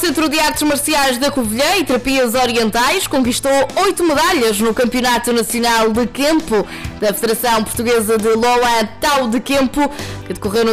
Centro de Artes Marciais da Covilhã e Terapias Orientais conquistou 8 medalhas no Campeonato Nacional de Kempo da Federação Portuguesa de Loan Tau de Kempo, que decorreu no